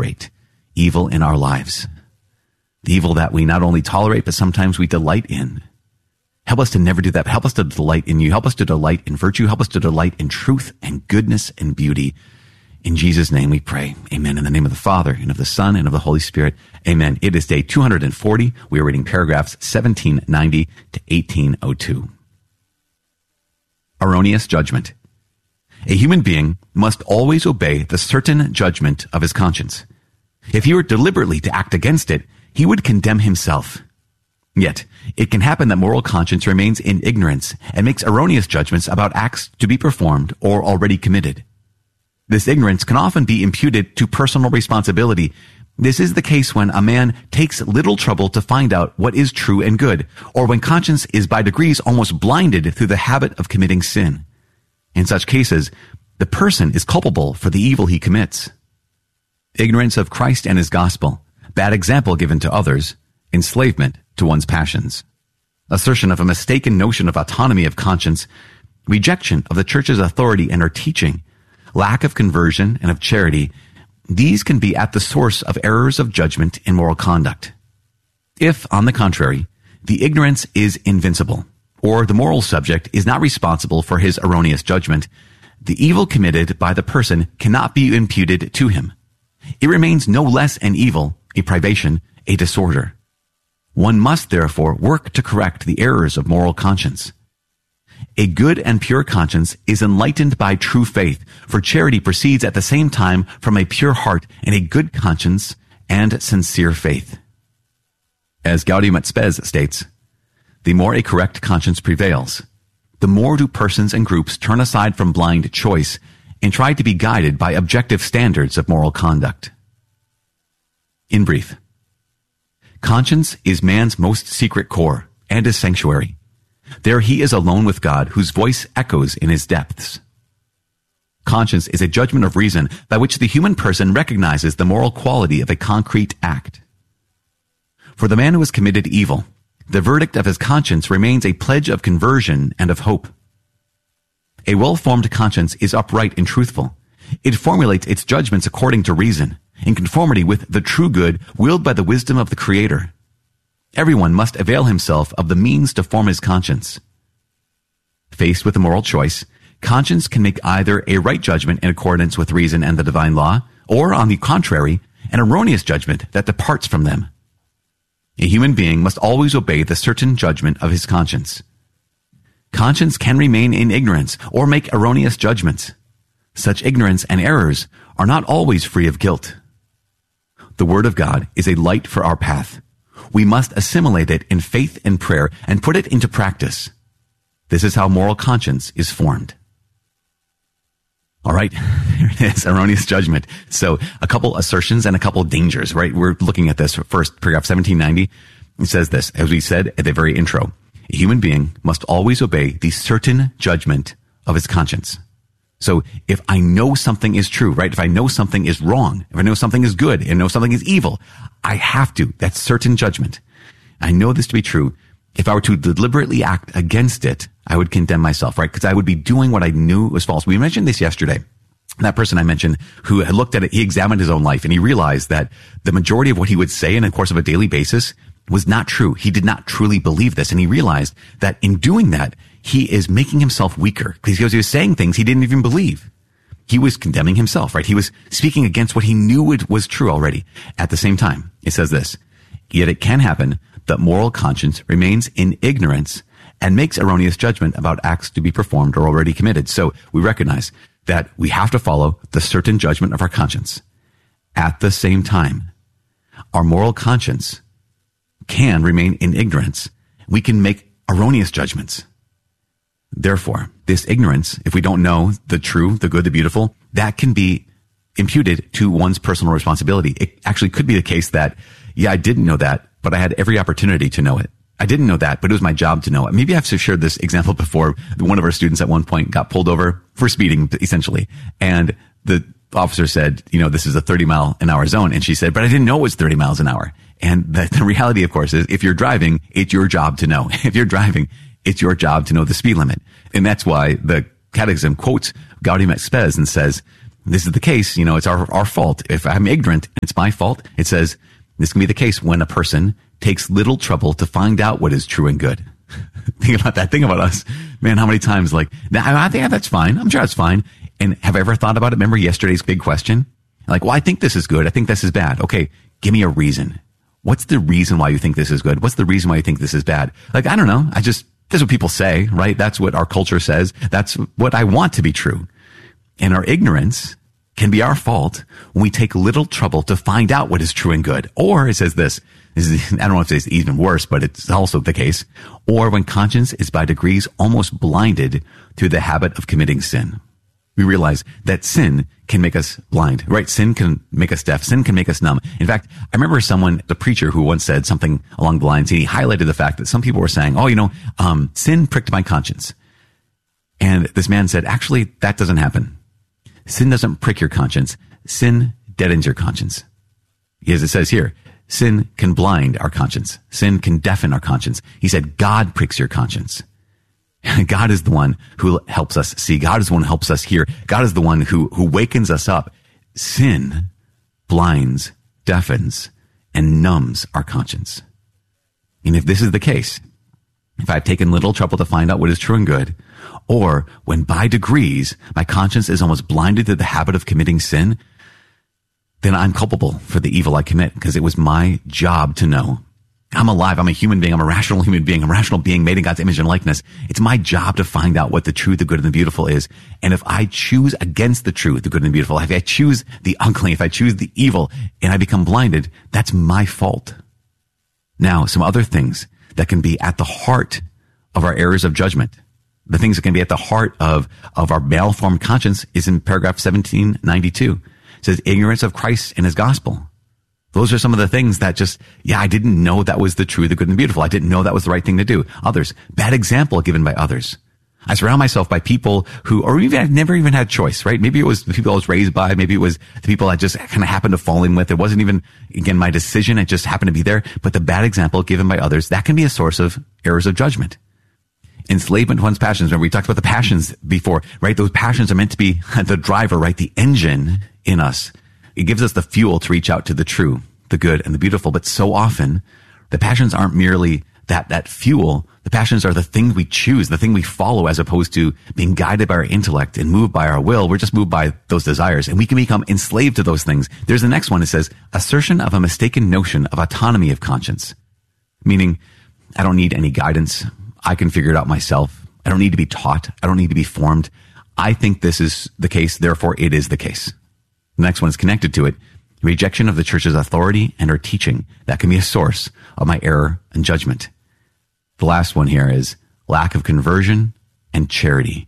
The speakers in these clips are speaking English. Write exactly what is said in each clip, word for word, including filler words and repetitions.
tolerate evil in our lives. The evil that we not only tolerate, but sometimes we delight in. Help us to never do that. Help us to delight in you. Help us to delight in virtue. Help us to delight in truth and goodness and beauty. In Jesus' name we pray. Amen. In the name of the Father, and of the Son, and of the Holy Spirit. Amen. It is day two hundred forty. We are reading paragraphs seventeen ninety to eighteen oh two. Erroneous judgment. A human being must always obey the certain judgment of his conscience. If he were deliberately to act against it, he would condemn himself. Yet, it can happen that moral conscience remains in ignorance and makes erroneous judgments about acts to be performed or already committed. This ignorance can often be imputed to personal responsibility. This is the case when a man takes little trouble to find out what is true and good, or when conscience is by degrees almost blinded through the habit of committing sin. In such cases, the person is culpable for the evil he commits. Ignorance of Christ and his gospel, bad example given to others, enslavement to one's passions, assertion of a mistaken notion of autonomy of conscience, rejection of the church's authority and her teaching, lack of conversion and of charity, these can be at the source of errors of judgment in moral conduct. If, on the contrary, the ignorance is invincible, or the moral subject is not responsible for his erroneous judgment, the evil committed by the person cannot be imputed to him. It remains no less an evil, a privation, a disorder. One must therefore work to correct the errors of moral conscience. A good and pure conscience is enlightened by true faith, for charity proceeds at the same time from a pure heart and a good conscience and sincere faith. As Gaudium et Spes states, the more a correct conscience prevails, the more do persons and groups turn aside from blind choice and try to be guided by objective standards of moral conduct. In brief, conscience is man's most secret core and his sanctuary. There he is alone with God, whose voice echoes in his depths. Conscience is a judgment of reason by which the human person recognizes the moral quality of a concrete act. For the man who has committed evil, the verdict of his conscience remains a pledge of conversion and of hope. A well-formed conscience is upright and truthful. It formulates its judgments according to reason, in conformity with the true good willed by the wisdom of the Creator. Everyone must avail himself of the means to form his conscience. Faced with a moral choice, conscience can make either a right judgment in accordance with reason and the divine law, or, on the contrary, an erroneous judgment that departs from them. A human being must always obey the certain judgment of his conscience. Conscience can remain in ignorance or make erroneous judgments. Such ignorance and errors are not always free of guilt. The Word of God is a light for our path. We must assimilate it in faith and prayer and put it into practice. This is how moral conscience is formed. All right, there it is, erroneous judgment. So a couple assertions and a couple dangers, right? We're looking at this first, paragraph seventeen ninety. It says this, as we said at the very intro, a human being must always obey the certain judgment of his conscience. So if I know something is true, right? If I know something is wrong, if I know something is good and know something is evil, I have to. That's certain judgment. I know this to be true. If I were to deliberately act against it, I would condemn myself, right? Because I would be doing what I knew was false. We mentioned this yesterday. That person I mentioned who had looked at it, he examined his own life and he realized that the majority of what he would say in the course of a daily basis was not true. He did not truly believe this. And he realized that in doing that, he is making himself weaker because he was saying things he didn't even believe. He was condemning himself, right? He was speaking against what he knew it was true already. At the same time, it says this, yet it can happen that moral conscience remains in ignorance and makes erroneous judgment about acts to be performed or already committed. So we recognize that we have to follow the certain judgment of our conscience. At the same time, our moral conscience can remain in ignorance. We can make erroneous judgments. Therefore, this ignorance, if we don't know the true, the good, the beautiful, that can be imputed to one's personal responsibility. It actually could be the case that, yeah, I didn't know that, but I had every opportunity to know it. I didn't know that, but it was my job to know it. Maybe I've shared this example before. One of our students at one point got pulled over for speeding, essentially. And the officer said, you know, this is a thirty mile an hour zone. And she said, but I didn't know it was thirty miles an hour. And the, the reality, of course, is if you're driving, it's your job to know. If you're driving, it's your job to know the speed limit. And that's why the Catechism quotes Gaudium et Spes and says, this is the case, you know, it's our, our fault. If I'm ignorant, it's my fault. It says this can be the case when a person takes little trouble to find out what is true and good. Think about that. Think about us. Man, how many times like, I think that's fine. I'm sure that's fine. And have I ever thought about it? Remember yesterday's big question? Like, well, I think this is good. I think this is bad. Okay, give me a reason. What's the reason why you think this is good? What's the reason why you think this is bad? Like, I don't know. I just, that's what people say, right? That's what our culture says. That's what I want to be true. And our ignorance can be our fault when we take little trouble to find out what is true and good. Or it says this, this is, I don't know if it's even worse, but it's also the case. Or when conscience is by degrees almost blinded through the habit of committing sin. We realize that sin can make us blind, right? Sin can make us deaf. Sin can make us numb. In fact, I remember someone, the preacher who once said something along the lines, and he highlighted the fact that some people were saying, oh, you know, um, sin pricked my conscience. And this man said, actually, that doesn't happen. Sin doesn't prick your conscience. Sin deadens your conscience. As it says here, sin can blind our conscience. Sin can deafen our conscience. He said, God pricks your conscience. God is the one who helps us see. God is the one who helps us hear. God is the one who, who wakens us up. Sin blinds, deafens, and numbs our conscience. And if this is the case, if I've taken little trouble to find out what is true and good, or when by degrees my conscience is almost blinded to the habit of committing sin, then I'm culpable for the evil I commit because it was my job to know. I'm alive. I'm a human being. I'm a rational human being. I'm a rational being made in God's image and likeness. It's my job to find out what the true, the good, and the beautiful is. And if I choose against the true, the good, and the beautiful, if I choose the ugly, if I choose the evil, and I become blinded, that's my fault. Now, some other things that can be at the heart of our errors of judgment, the things that can be at the heart of, of our malformed conscience is in paragraph seventeen ninety-two. It says, ignorance of Christ and his gospel. Those are some of the things that just, yeah, I didn't know that was the true, the good, and the beautiful. I didn't know that was the right thing to do. Others, bad example given by others. I surround myself by people who, or even I've never even had choice, right? Maybe it was the people I was raised by. Maybe it was the people I just kind of happened to fall in with. It wasn't even, again, my decision. It just happened to be there. But the bad example given by others, that can be a source of errors of judgment. Enslavement to one's passions. Remember, we talked about the passions before, right? Those passions are meant to be the driver, right? The engine in us. It gives us the fuel to reach out to the true, the good, and the beautiful. But so often, the passions aren't merely that, that fuel. The passions are the thing we choose, the thing we follow, as opposed to being guided by our intellect and moved by our will. We're just moved by those desires, and we can become enslaved to those things. There's the next one. It says, assertion of a mistaken notion of autonomy of conscience. Meaning, I don't need any guidance. I can figure it out myself. I don't need to be taught. I don't need to be formed. I think this is the case, therefore it is the case. The next one is connected to it. Rejection of the church's authority and her teaching. That can be a source of my error and judgment. The last one here is lack of conversion and charity.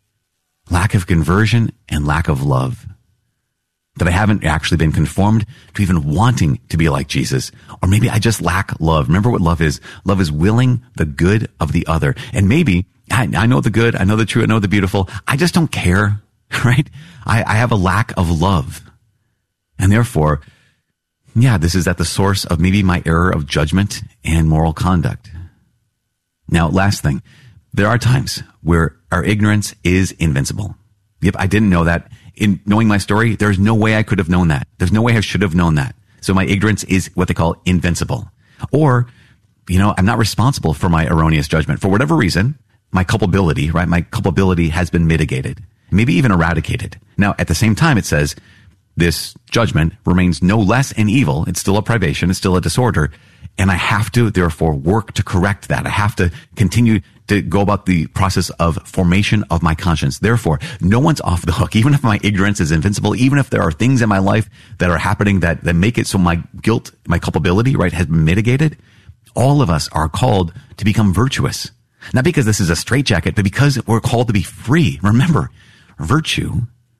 Lack of conversion and lack of love. That I haven't actually been conformed to even wanting to be like Jesus. Or maybe I just lack love. Remember what love is. Love is willing the good of the other. And maybe I, I know the good, I know the true, I know the beautiful. I just don't care, right? I, I have a lack of love. And therefore, yeah, this is at the source of maybe my error of judgment and moral conduct. Now, last thing, there are times where our ignorance is invincible. Yep, I didn't know that. In knowing my story, there's no way I could have known that. There's no way I should have known that. So my ignorance is what they call invincible. Or, you know, I'm not responsible for my erroneous judgment. For whatever reason, my culpability, right? My culpability has been mitigated, maybe even eradicated. Now, at the same time, it says this judgment remains no less an evil. It's still a privation. It's still a disorder. And I have to, therefore, work to correct that. I have to continue to go about the process of formation of my conscience. Therefore, no one's off the hook. Even if my ignorance is invincible, even if there are things in my life that are happening that, that make it so my guilt, my culpability, right, has been mitigated, all of us are called to become virtuous. Not because this is a straitjacket, but because we're called to be free. Remember, virtue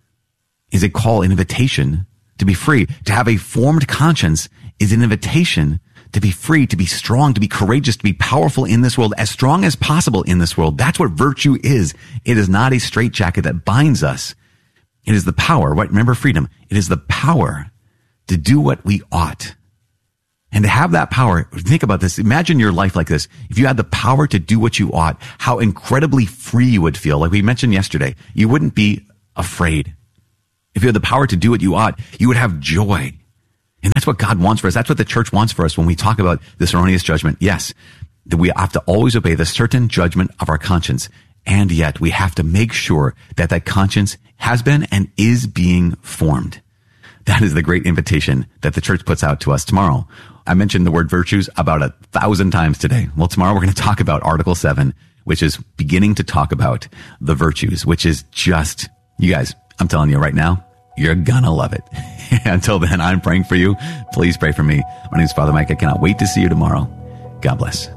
is a call, an invitation to be free. To have a formed conscience is an invitation to be free, to be strong, to be courageous, to be powerful in this world, as strong as possible in this world. That's what virtue is. It is not a straitjacket that binds us. It is the power, right? Remember freedom. It is the power to do what we ought. And to have that power, think about this. Imagine your life like this. If you had the power to do what you ought, how incredibly free you would feel. Like we mentioned yesterday, you wouldn't be afraid. if you had the power to do what you ought, you would have joy. And that's what God wants for us. That's what the church wants for us when we talk about this erroneous judgment. Yes, that we have to always obey the certain judgment of our conscience. And yet we have to make sure that that conscience has been and is being formed. That is the great invitation that the church puts out to us tomorrow. I mentioned the word virtues about a thousand times today. Well, tomorrow we're going to talk about Article seven, which is beginning to talk about the virtues, which is just, you guys, I'm telling you right now, you're gonna love it. Until then, I'm praying for you. Please pray for me. My name is Father Mike. I cannot wait to see you tomorrow. God bless.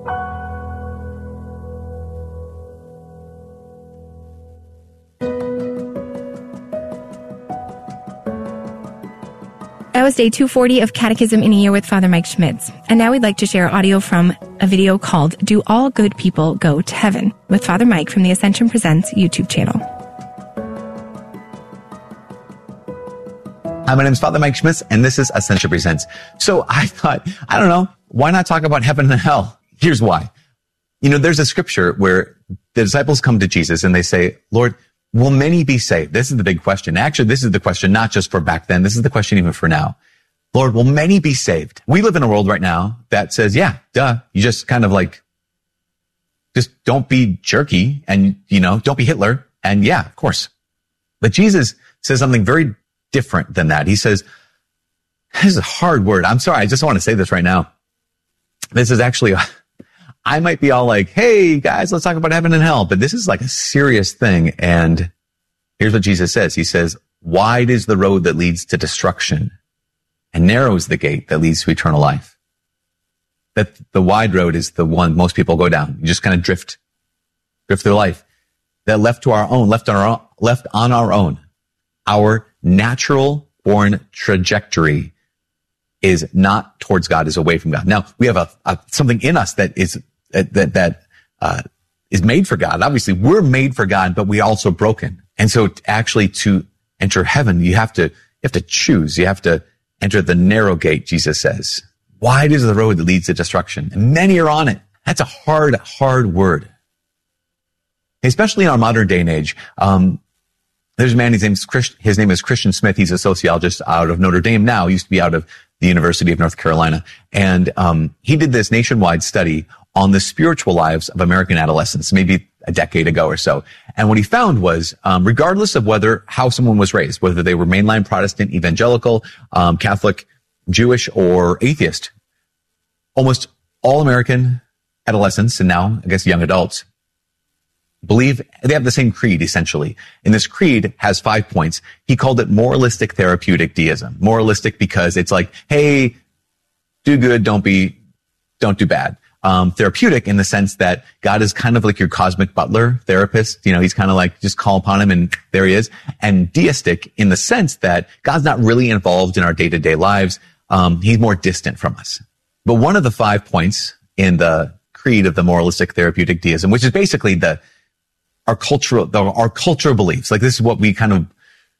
That was day two forty of Catechism in a Year with Father Mike Schmitz. And now we'd like to share audio from a video called Do All Good People Go to Heaven? With Father Mike from the Ascension Presents YouTube channel. Hi, my name is Father Mike Schmitz, and this is Ascension Presents. So I thought, I don't know, why not talk about heaven and hell? Here's why. You know, there's a scripture where the disciples come to Jesus and they say, Lord, will many be saved? This is the big question. Actually, this is the question not just for back then. This is the question even for now. Lord, will many be saved? We live in a world right now that says, yeah, duh. You just kind of like, just don't be jerky and, you know, don't be Hitler. And yeah, of course. But Jesus says something very different than that. He says, this is a hard word. I'm sorry. I just want to say this right now. This is actually, a, I might be all like, hey guys, let's talk about heaven and hell, but this is like a serious thing. And here's what Jesus says. He says, wide is the road that leads to destruction and narrow is the gate that leads to eternal life. That the wide road is the one most people go down. You just kind of drift, drift through life. That left to our own, left on our own, left on our own, our natural born trajectory is not towards God, is away from God. Now we have a, a something in us that is that that uh, is made for God. Obviously, we're made for God, but we are also broken. And so, actually, to enter heaven, you have to you have to choose. You have to enter the narrow gate. Jesus says, "Wide is the road that leads to destruction, and many are on it." That's a hard, hard word, especially in our modern day and age. Um, There's a man, his name is Christ, his name is Christian Smith. He's a sociologist out of Notre Dame now, used to be out of the University of North Carolina. And um he did this nationwide study on the spiritual lives of American adolescents, maybe a decade ago or so. And what he found was, um regardless of whether, how someone was raised, whether they were mainline Protestant, evangelical, um Catholic, Jewish, or atheist, almost all American adolescents, and now I guess young adults, believe they have the same creed, essentially. And this creed has five points. He called it moralistic therapeutic deism. Moralistic because it's like, hey, do good, don't be, don't do bad. Um, therapeutic in the sense that God is kind of like your cosmic butler, therapist. You know, he's kind of like, just call upon him and there he is. And deistic in the sense that God's not really involved in our day-to-day lives. Um, he's more distant from us. But one of the five points in the creed of the moralistic therapeutic deism, which is basically the, our cultural, the, our cultural beliefs. Like this is what we kind of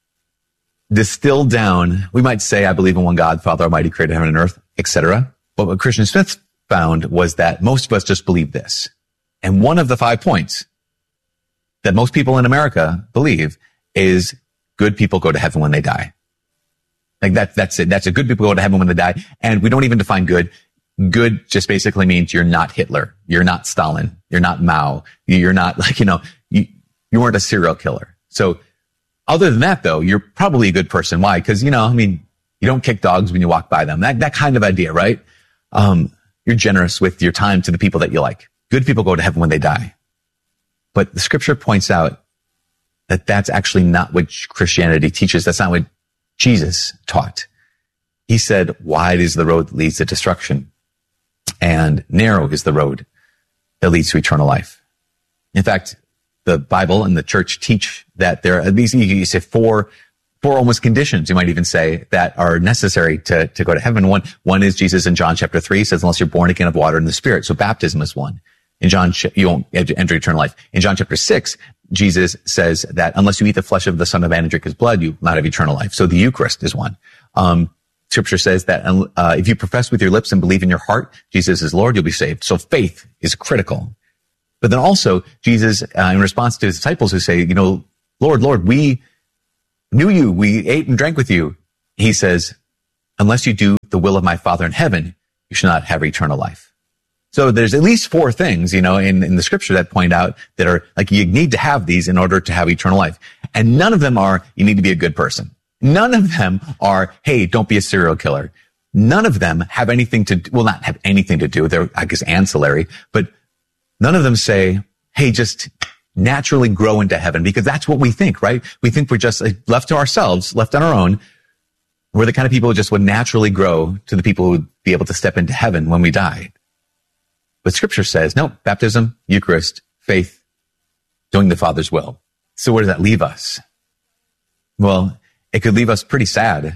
distill down. We might say, I believe in one God, Father Almighty, created heaven and earth, et cetera. But what Christian Smith found was that most of us just believe this. And one of the five points that most people in America believe is good people go to heaven when they die. Like that, that's it. That's a good people go to heaven when they die. And we don't even define good. Good just basically means you're not Hitler. You're not Stalin. You're not Mao. You're not like, you know, you, you weren't a serial killer. So other than that, though, you're probably a good person. Why? Because, you know, I mean, you don't kick dogs when you walk by them. That, that kind of idea, right? Um, you're generous with your time to the people that you like. Good people go to heaven when they die. But the scripture points out that that's actually not what Christianity teaches. That's not what Jesus taught. He said, wide is the road that leads to destruction, and narrow is the road that leads to eternal life. In fact, the Bible and the church teach that there are these, you say four, four almost conditions, you might even say, that are necessary to, to go to heaven. One, one is Jesus in John chapter three says, unless you're born again of water and the Spirit. So baptism is one. In John, you won't enter eternal life. In John chapter six, Jesus says that unless you eat the flesh of the Son of Man and drink his blood, you will not have eternal life. So the Eucharist is one. Um, Scripture says that uh, if you profess with your lips and believe in your heart Jesus is Lord, you'll be saved. So faith is critical. But then also Jesus, uh, in response to his disciples who say, you know, Lord, Lord, we knew you. We ate and drank with you. He says, unless you do the will of my Father in heaven, you shall not have eternal life. So there's at least four things, you know, in, in the scripture that point out that are like, you need to have these in order to have eternal life. And none of them are, you need to be a good person. None of them are, hey, don't be a serial killer. None of them have anything to, well, not have anything to do. They're, I guess, ancillary, but none of them say, hey, just naturally grow into heaven, because that's what we think, right? We think we're just left to ourselves, left on our own. We're the kind of people who just would naturally grow to the people who would be able to step into heaven when we die. But scripture says, no, baptism, Eucharist, faith, doing the Father's will. So where does that leave us? Well, it could leave us pretty sad.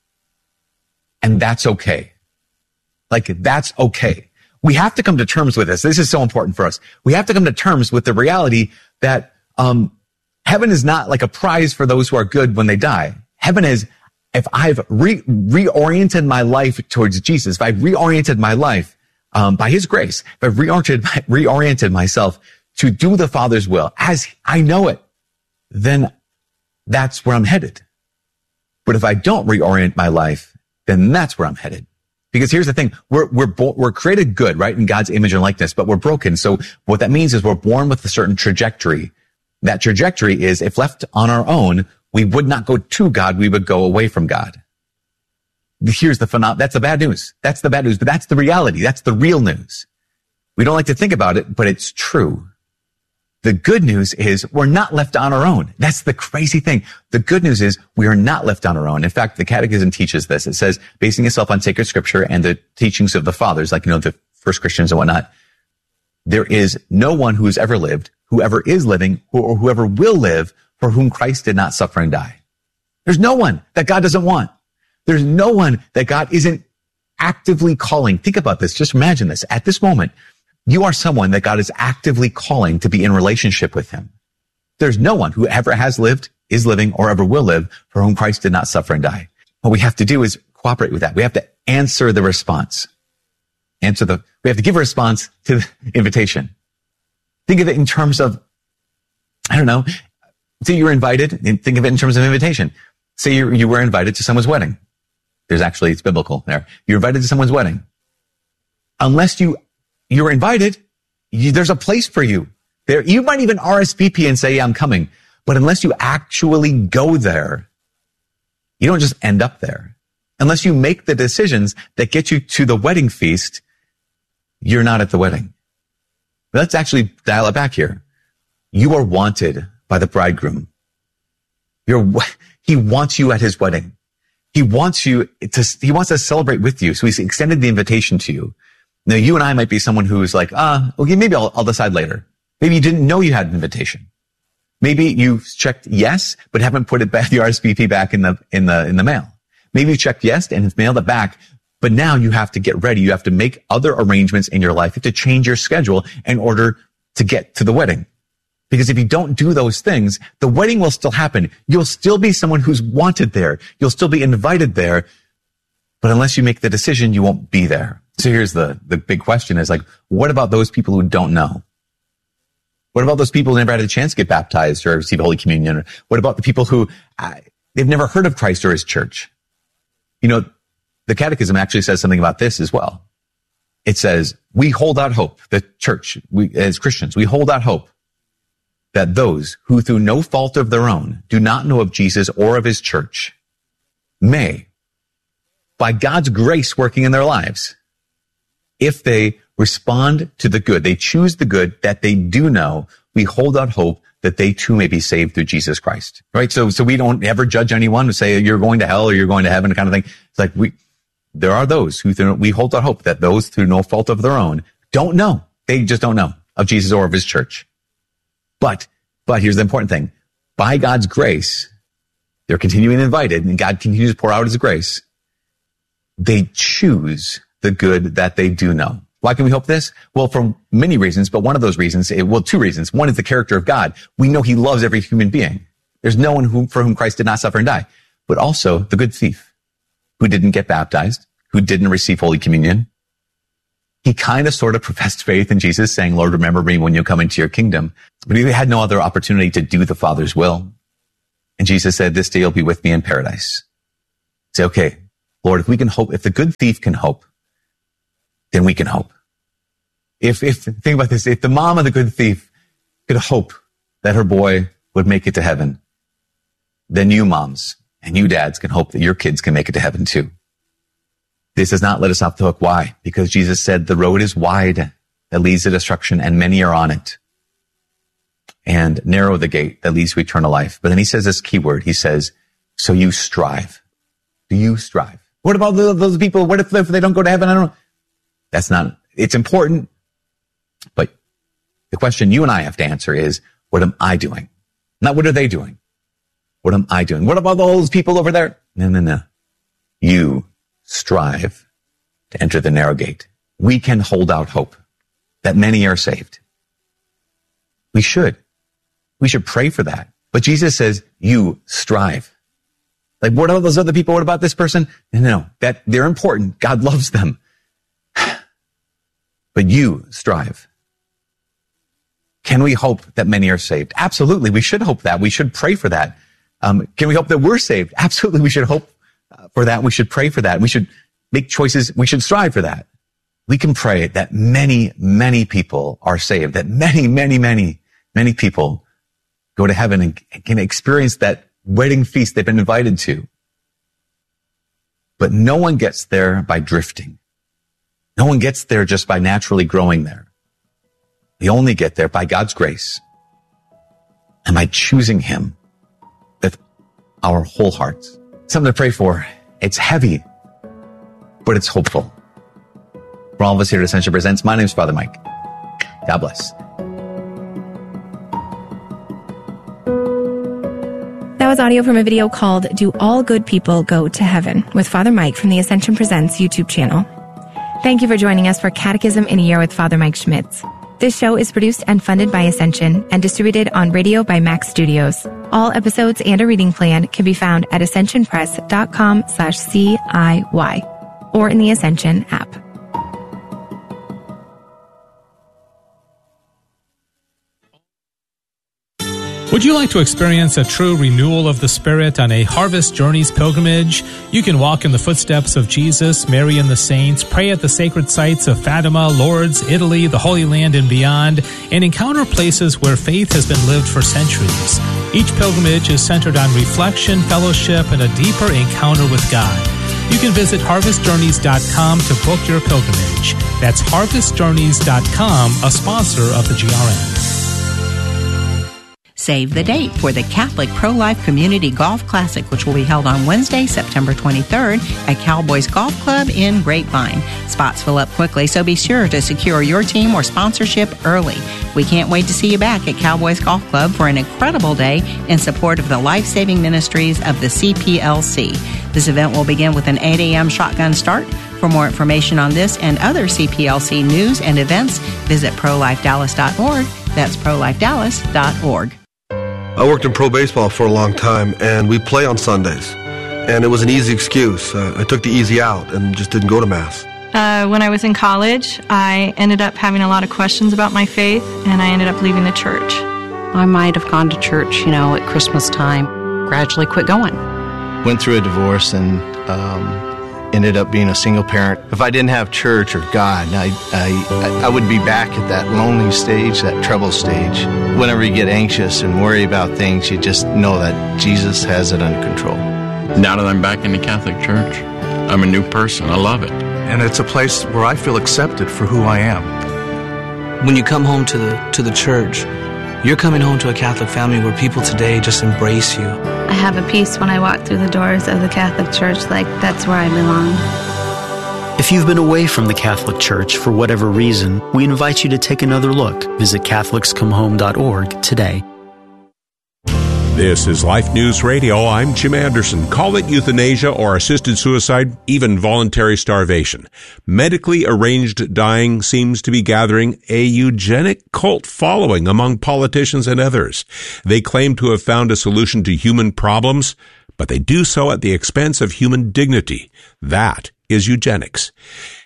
And that's okay. Like, that's okay. We have to come to terms with this. This is so important for us. We have to come to terms with the reality that um heaven is not like a prize for those who are good when they die. Heaven is, if I've re- reoriented my life towards Jesus, if I've reoriented my life um by his grace, if I've reoriented, reoriented myself to do the Father's will as I know it, then that's where I'm headed. But if I don't reorient my life, then that's where I'm headed. Because here's the thing, we're, we're, bo- we're created good, right? In God's image and likeness, but we're broken. So what that means is we're born with a certain trajectory. That trajectory is, if left on our own, we would not go to God, we would go away from God. Here's the phenom- that's the bad news. That's the bad news, but that's the reality. That's the real news. We don't like to think about it, but it's true. The good news is we're not left on our own. That's the crazy thing. The good news is we are not left on our own. In fact, the Catechism teaches this. It says, basing itself on sacred scripture and the teachings of the fathers, like, you know, the first Christians and whatnot, there is no one who has ever lived, whoever is living, or whoever will live, for whom Christ did not suffer and die. There's no one that God doesn't want. There's no one that God isn't actively calling. Think about this. Just imagine this. At this moment, you are someone that God is actively calling to be in relationship with him. There's no one who ever has lived, is living, or ever will live for whom Christ did not suffer and die. What we have to do is cooperate with that. We have to answer the response. Answer the, we have to give a response to the invitation. Think of it in terms of, I don't know, say you were invited, and think of it in terms of invitation. Say you, you were invited to someone's wedding. There's actually, it's biblical there. You're invited to someone's wedding. Unless you You're invited, you, there's a place for you there. You might even R S V P and say, yeah, I'm coming. But unless you actually go there, you don't just end up there. Unless you make the decisions that get you to the wedding feast, you're not at the wedding. Let's actually dial it back here. You are wanted by the bridegroom. You're, he wants you at his wedding. He wants you to, he wants to celebrate with you. So he's extended the invitation to you. Now, you and I might be someone who's like, ah, okay, maybe I'll, I'll decide later. Maybe you didn't know you had an invitation. Maybe you checked yes, but haven't put it back, the R S V P back in the, in the, in the mail. Maybe you checked yes and have mailed it back, but now you have to get ready. You have to make other arrangements in your life. You have to change your schedule in order to get to the wedding. Because if you don't do those things, the wedding will still happen. You'll still be someone who's wanted there. You'll still be invited there. But unless you make the decision, you won't be there. So here's the, the big question is like, what about those people who don't know? What about those people who never had a chance to get baptized or receive Holy Communion? What about the people who, uh, they've never heard of Christ or his church? You know, the Catechism actually says something about this as well. It says, we hold out hope, the church, we, as Christians, we hold out hope that those who through no fault of their own do not know of Jesus or of his church may, by God's grace working in their lives, if they respond to the good, they choose the good that they do know, we hold out hope that they too may be saved through Jesus Christ. Right? So, so we don't ever judge anyone to say you're going to hell or you're going to heaven kind of thing. It's like we, there are those who, through, we hold out hope that those through no fault of their own don't know. They just don't know of Jesus or of his church. But, but here's the important thing. By God's grace, they're continuing invited and God continues to pour out his grace. They choose the good that they do know. Why can we hope this? Well, for many reasons, but one of those reasons, it, well, two reasons. One is the character of God. We know he loves every human being. There's no one who, for whom Christ did not suffer and die. But also the good thief who didn't get baptized, who didn't receive Holy Communion. He kind of sort of professed faith in Jesus, saying, Lord, remember me when you come into your kingdom. But he had no other opportunity to do the Father's will. And Jesus said, this day you'll be with me in paradise. Say, okay, Lord, if we can hope, if the good thief can hope, then we can hope. If, if, think about this, if the mom of the good thief could hope that her boy would make it to heaven, then you moms and you dads can hope that your kids can make it to heaven too. This does not let us off the hook. Why? Because Jesus said the road is wide that leads to destruction and many are on it. And narrow the gate that leads to eternal life. But then he says this key word. He says, so you strive. Do you strive? What about those people? What if, if they don't go to heaven? I don't know. That's not, it's important. But the question you and I have to answer is, what am I doing? Not what are they doing? What am I doing? What about those people over there? No, no, no. You strive to enter the narrow gate. We can hold out hope that many are saved. We should. We should pray for that. But Jesus says, you strive. Like, what about those other people? What about this person? No, no, no. That they're important. God loves them. But you strive. Can we hope that many are saved? Absolutely. We should hope that. We should pray for that. Um, can we hope that we're saved? Absolutely. We should hope for that. We should pray for that. We should make choices. We should strive for that. We can pray that many, many people are saved, that many, many, many, many people go to heaven and can experience that wedding feast they've been invited to. But no one gets there by drifting. No one gets there just by naturally growing there. We only get there by God's grace and by choosing him with our whole hearts. Something to pray for. It's heavy, but it's hopeful. For all of us here at Ascension Presents, my name is Father Mike. God bless. That was audio from a video called Do All Good People Go to Heaven with Father Mike from the Ascension Presents YouTube channel. Thank you for joining us for Catechism in a Year with Father Mike Schmitz. This show is produced and funded by Ascension and distributed on radio by Max Studios. All episodes and a reading plan can be found at ascensionpress.com slash CIY or in the Ascension app. Would you like to experience a true renewal of the Spirit on a Harvest Journeys pilgrimage? You can walk in the footsteps of Jesus, Mary, and the saints, pray at the sacred sites of Fatima, Lourdes, Italy, the Holy Land, and beyond, and encounter places where faith has been lived for centuries. Each pilgrimage is centered on reflection, fellowship, and a deeper encounter with God. You can visit harvest journeys dot com to book your pilgrimage. That's harvest journeys dot com, a sponsor of the G R N. Save the date for the Catholic Pro-Life Community Golf Classic, which will be held on Wednesday, September twenty-third at Cowboys Golf Club in Grapevine. Spots fill up quickly, so be sure to secure your team or sponsorship early. We can't wait to see you back at Cowboys Golf Club for an incredible day in support of the life-saving ministries of the C P L C. This event will begin with an eight a.m. shotgun start. For more information on this and other C P L C news and events, visit pro life dallas dot org. That's pro life dallas dot org. I worked in pro baseball for a long time, and we play on Sundays. And it was an easy excuse. Uh, I took the easy out and just didn't go to Mass. Uh, when I was in college, I ended up having a lot of questions about my faith, and I ended up leaving the church. I might have gone to church, you know, at Christmas time, gradually quit going. Went through a divorce and um, ended up being a single parent. If I didn't have church or God, I, I, I would be back at that lonely stage, that trouble stage. Whenever you get anxious and worry about things, you just know that Jesus has it under control. Now that I'm back in the Catholic Church, I'm a new person. I love it. And it's a place where I feel accepted for who I am. When you come home to the to the church, you're coming home to a Catholic family where people today just embrace you. I have a peace when I walk through the doors of the Catholic Church, like that's where I belong. If you've been away from the Catholic Church for whatever reason, we invite you to take another look. Visit catholics come home dot org today. This is Life News Radio. I'm Jim Anderson. Call it euthanasia or assisted suicide, even voluntary starvation. Medically arranged dying seems to be gathering a eugenic cult following among politicians and others. They claim to have found a solution to human problems, but they do so at the expense of human dignity. That is eugenics.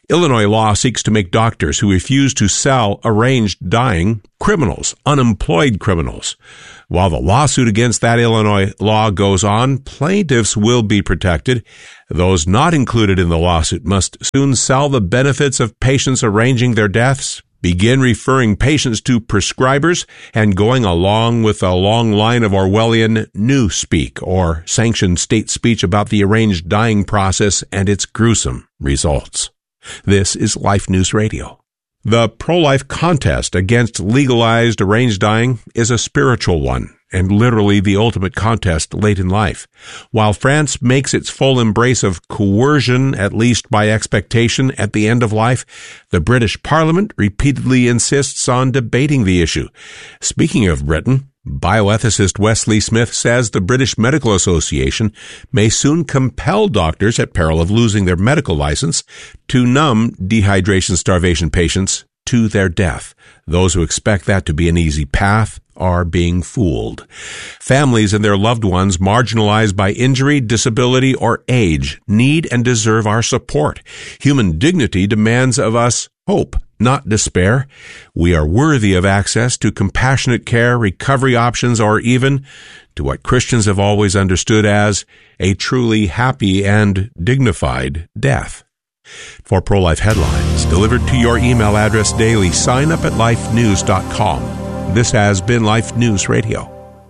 Illinois law seeks to make doctors who refuse to sell arranged dying criminals, unemployed criminals. While the lawsuit against that Illinois law goes on, plaintiffs will be protected. Those not included in the lawsuit must soon sell the benefits of patients arranging their deaths, begin referring patients to prescribers, and going along with a long line of Orwellian newspeak or sanctioned state speech about the arranged dying process and its gruesome results. This is Life News Radio. The pro-life contest against legalized arranged dying is a spiritual one, and literally the ultimate contest late in life. While France makes its full embrace of coercion, at least by expectation, at the end of life, the British Parliament repeatedly insists on debating the issue. Speaking of Britain, bioethicist Wesley Smith says the British Medical Association may soon compel doctors, at peril of losing their medical license, to numb dehydration starvation patients to their death. Those who expect that to be an easy path are being fooled. Families and their loved ones marginalized by injury, disability, or age need and deserve our support. Human dignity demands of us hope, not despair. We are worthy of access to compassionate care, recovery options, or even to what Christians have always understood as a truly happy and dignified death. For pro-life headlines delivered to your email address daily, sign up at life news dot com. This has been Life News Radio.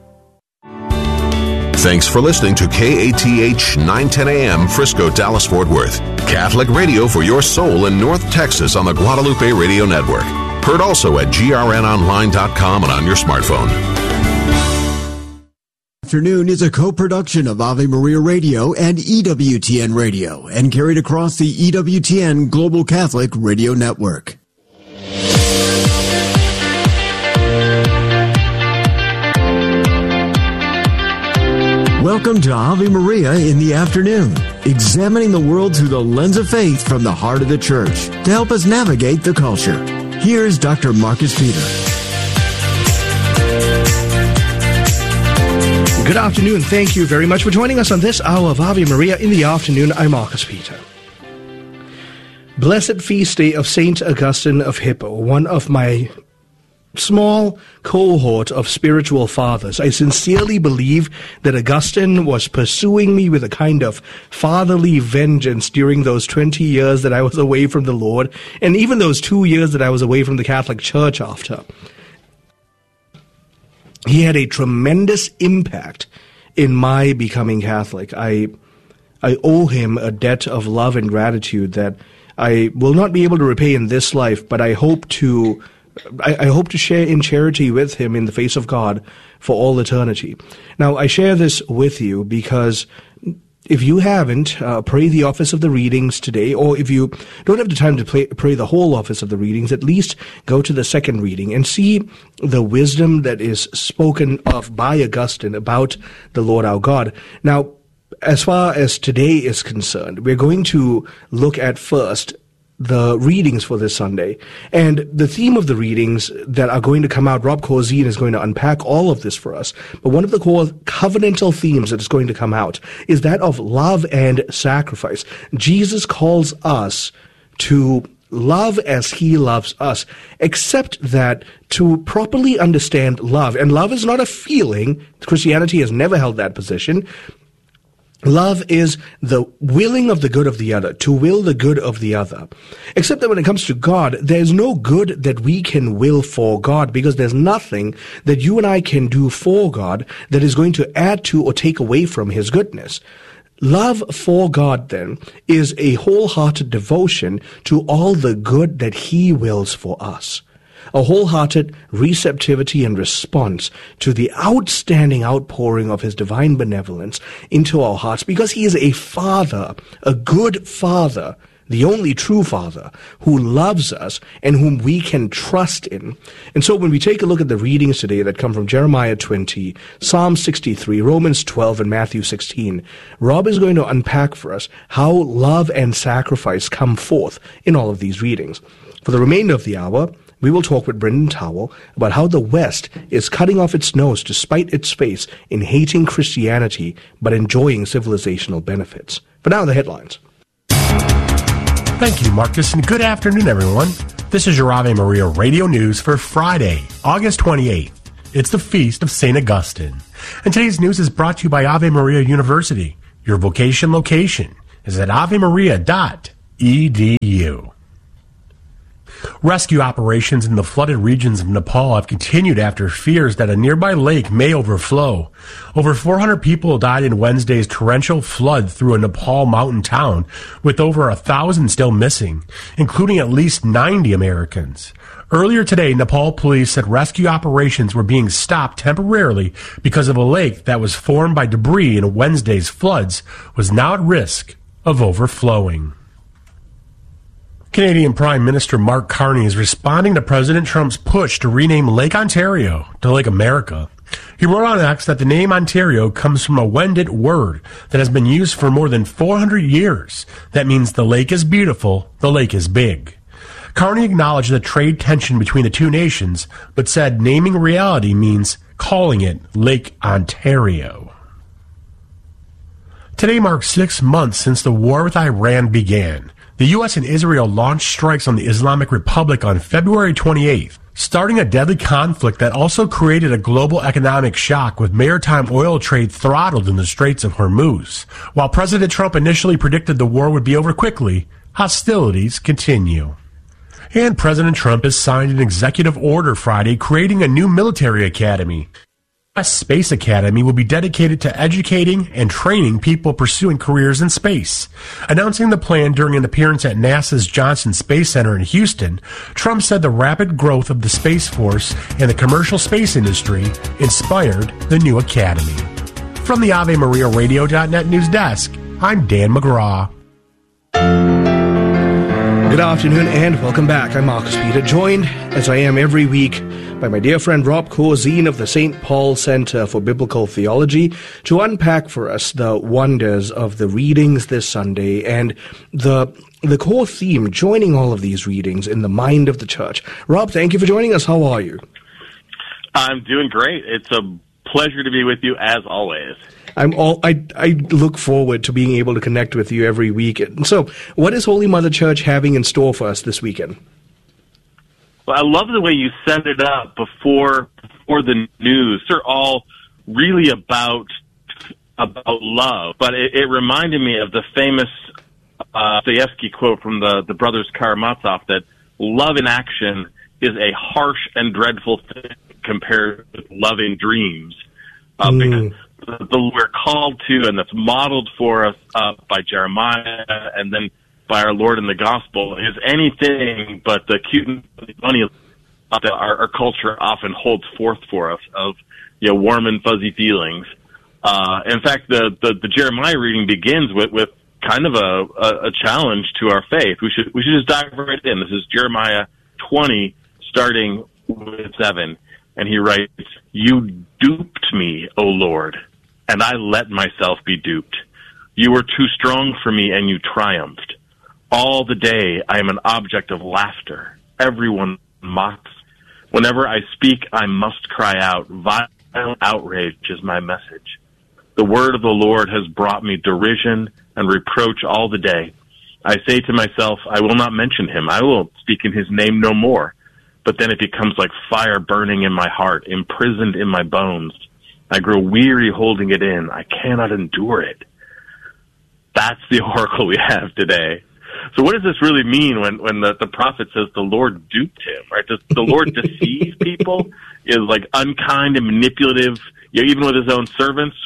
Thanks for listening to K A T H nine ten A M Frisco, Dallas, Fort Worth. Catholic radio for your soul in North Texas on the Guadalupe Radio Network. Heard also at G R N online dot com and on your smartphone. Afternoon is a co-production of Ave Maria Radio and E W T N Radio and carried across the E W T N Global Catholic Radio Network. Welcome to Ave Maria in the afternoon, examining the world through the lens of faith from the heart of the church to help us navigate the culture. Here's Doctor Marcus Peter. Good afternoon. Thank you very much for joining us on this hour of Ave Maria in the afternoon. I'm Marcus Peter. Blessed feast day of Saint Augustine of Hippo, one of my small cohort of spiritual fathers. I sincerely believe that Augustine was pursuing me with a kind of fatherly vengeance during those twenty years that I was away from the Lord, and even those two years that I was away from the Catholic Church after. He had a tremendous impact in my becoming Catholic. I I owe him a debt of love and gratitude that I will not be able to repay in this life, but I hope to I, I hope to share in charity with him in the face of God for all eternity. Now, I share this with you because if you haven't, uh, pray the office of the readings today, or if you don't have the time to play, pray the whole office of the readings, at least go to the second reading and see the wisdom that is spoken of by Augustine about the Lord our God. Now, as far as today is concerned, we're going to look at first the readings for this Sunday. And the theme of the readings that are going to come out, Rob Corzine is going to unpack all of this for us. But one of the core covenantal themes that is going to come out is that of love and sacrifice. Jesus calls us to love as he loves us, except that to properly understand love, and love is not a feeling, Christianity has never held that position. Love is the willing of the good of the other, to will the good of the other. Except that when it comes to God, there's no good that we can will for God, because there's nothing that you and I can do for God that is going to add to or take away from his goodness. Love for God, then, is a wholehearted devotion to all the good that he wills for us. A wholehearted receptivity and response to the outstanding outpouring of his divine benevolence into our hearts, because he is a father, a good father, the only true father who loves us and whom we can trust in. And so when we take a look at the readings today that come from Jeremiah twenty, Psalm sixty-three, Romans twelve, and Matthew sixteen, Rob is going to unpack for us how love and sacrifice come forth in all of these readings. For the remainder of the hour, we will talk with Brendan Towell about how the West is cutting off its nose to spite its face in hating Christianity but enjoying civilizational benefits. For now, the headlines. Thank you, Marcus, and good afternoon, everyone. This is your Ave Maria Radio News for Friday, August twenty-eighth. It's the Feast of Saint Augustine. And today's news is brought to you by Ave Maria University. Your vocation location is at ave maria dot e d u. Rescue operations in the flooded regions of Nepal have continued after fears that a nearby lake may overflow. Over four hundred people died in Wednesday's torrential flood through a Nepal mountain town, with over a thousand still missing, including at least ninety Americans. Earlier today, Nepal police said rescue operations were being stopped temporarily because of a lake that was formed by debris in Wednesday's floods was now at risk of overflowing. Canadian Prime Minister Mark Carney is responding to President Trump's push to rename Lake Ontario to Lake America. He wrote on X that the name Ontario comes from a Wendat word that has been used for more than four hundred years. That means the lake is beautiful, the lake is big. Carney acknowledged the trade tension between the two nations, but said naming reality means calling it Lake Ontario. Today marks six months since the war with Iran began. The U S and Israel launched strikes on the Islamic Republic on February twenty-eighth, starting a deadly conflict that also created a global economic shock with maritime oil trade throttled in the Straits of Hormuz. While President Trump initially predicted the war would be over quickly, hostilities continue. And President Trump has signed an executive order Friday creating a new military academy. U S Space Academy will be dedicated to educating and training people pursuing careers in space. Announcing the plan during an appearance at NASA's Johnson Space Center in Houston, Trump said the rapid growth of the Space Force and the commercial space industry inspired the new academy. From the Ave Maria Radio dot net news desk, I'm Dan McGraw. Good afternoon and welcome back. I'm Marcus Peter, joined, as I am every week, by my dear friend Rob Corzine of the Saint Paul Center for Biblical Theology to unpack for us the wonders of the readings this Sunday and the the core theme joining all of these readings in the mind of the church. Rob, thank you for joining us. How are you? I'm doing great. It's a pleasure to be with you as always. I'm all, I, I look forward to being able to connect with you every week. So, what is Holy Mother Church having in store for us this weekend? Well, I love the way you set it up before before the news. They're all really about about love, but it, it reminded me of the famous uh, Dostoevsky quote from the, the brothers Karamazov that love in action is a harsh and dreadful thing compared with love in dreams. Uh, mm. Because the, the, we're called to, and that's modeled for us uh, by Jeremiah and then by our Lord in the Gospel, is anything but the cute and funny uh, that our, our culture often holds forth for us of, you know, warm and fuzzy feelings. Uh, in fact, the, the, the Jeremiah reading begins with, with kind of a, a, a challenge to our faith. We should we should just dive right in. This is Jeremiah twenty, starting with seven. And he writes, "You duped me, O Lord, and I let myself be duped. You were too strong for me, and you triumphed. All the day I am an object of laughter. Everyone mocks. Whenever I speak, I must cry out. Violent outrage is my message. The word of the Lord has brought me derision and reproach all the day. I say to myself, I will not mention him. I will speak in his name no more. But then it becomes like fire burning in my heart, imprisoned in my bones. I grow weary holding it in. I cannot endure it." That's the oracle we have today. So what does this really mean when, when the, the prophet says the Lord duped him, right? Does the Lord deceive people? Is like unkind and manipulative, you know, even with his own servants?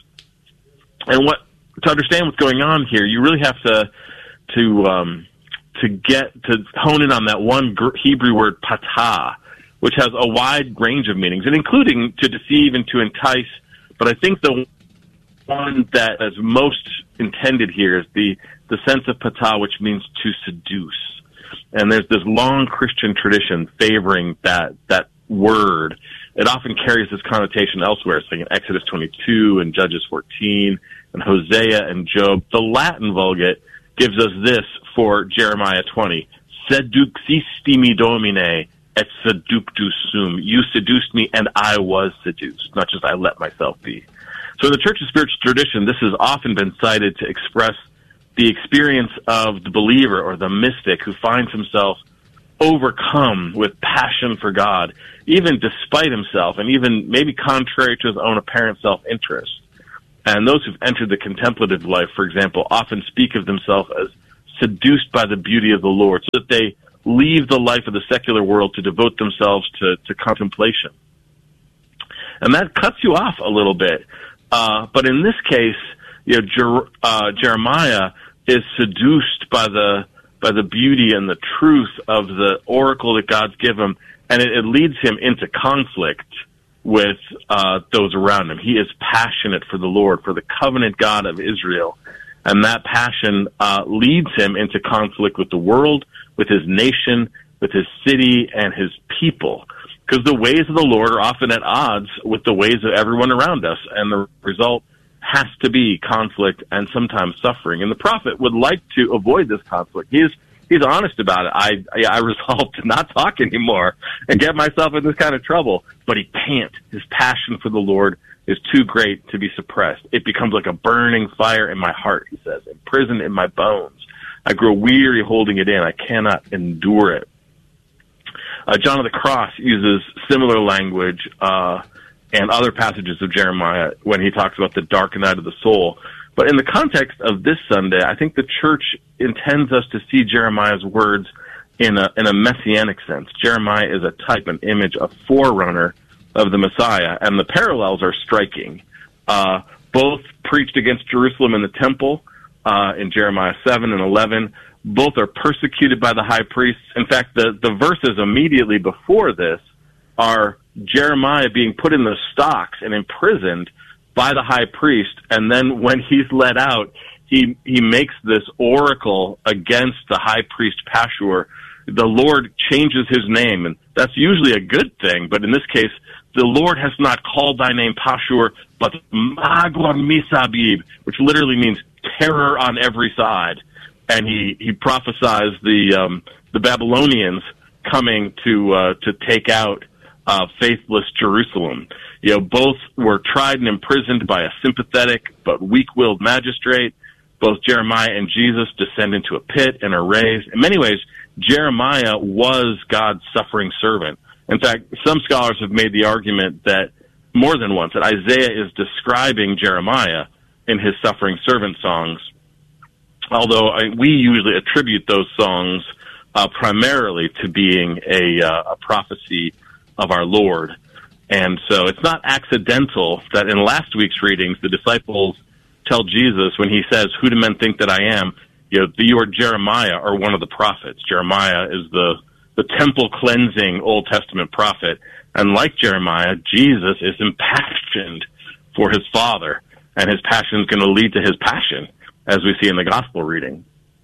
And what, to understand what's going on here, you really have to, to, um, to get, to hone in on that one Hebrew word, patah, which has a wide range of meanings, and including to deceive and to entice. But I think the one that is most intended here is the, the sense of patah, which means to seduce. And there's this long Christian tradition favoring that, that word. It often carries this connotation elsewhere. It's like in Exodus twenty-two and Judges fourteen and Hosea and Job. The Latin Vulgate gives us this for Jeremiah twenty. Seduxisti me domine et seductus sum. You seduced me and I was seduced, not just I let myself be. So in the Church's spiritual tradition, this has often been cited to express the experience of the believer or the mystic who finds himself overcome with passion for God, even despite himself and even maybe contrary to his own apparent self-interest. And those who've entered the contemplative life, for example, often speak of themselves as seduced by the beauty of the Lord, so that they leave the life of the secular world to devote themselves to, to contemplation. And that cuts you off a little bit. Uh, but in this case, you know, Jer- uh, Jeremiah is seduced by the by the beauty and the truth of the oracle that God's given him, and it, it leads him into conflict with uh, those around him. He is passionate for the Lord, for the covenant God of Israel, and that passion uh, leads him into conflict with the world, with his nation, with his city, and his people, because the ways of the Lord are often at odds with the ways of everyone around us, and the result has to be conflict and sometimes suffering. And the prophet would like to avoid this conflict. He's he's honest about it. I I resolved to not talk anymore and get myself in this kind of trouble, but he can't. His passion for the Lord is too great to be suppressed. It becomes like a burning fire in my heart, he says, imprisoned in my bones. I grow weary holding it in. I cannot endure it. Uh, John of the Cross uses similar language uh, and other passages of Jeremiah when he talks about the dark night of the soul. But in the context of this Sunday, I think the church intends us to see Jeremiah's words in a, in a messianic sense. Jeremiah is a type, an image, a forerunner of the Messiah, and the parallels are striking. Uh, both preached against Jerusalem and the temple uh, in Jeremiah seven and eleven. Both are persecuted by the high priests. In fact, the, the verses immediately before this are Jeremiah being put in the stocks and imprisoned by the high priest, and then when he's let out, he he makes this oracle against the high priest Pashur. The Lord changes his name, and that's usually a good thing, but in this case, the Lord has not called thy name Pashur, but Magor Misabib, which literally means terror on every side. And he, he prophesies the um, the Babylonians coming to uh, to take out uh, faithless Jerusalem. You know, both were tried and imprisoned by a sympathetic but weak-willed magistrate. Both Jeremiah and Jesus descend into a pit and are raised. In many ways, Jeremiah was God's suffering servant. In fact, some scholars have made the argument that more than once that Isaiah is describing Jeremiah in his suffering servant songs, although I, we usually attribute those songs uh, primarily to being a, uh, a prophecy of our Lord. And so it's not accidental that in last week's readings, the disciples tell Jesus when he says, "Who do men think that I am?" You know, you are Jeremiah or one of the prophets. Jeremiah is the, the temple cleansing Old Testament prophet. And like Jeremiah, Jesus is impassioned for his Father, and his passion is going to lead to his passion, as we see in the gospel reading.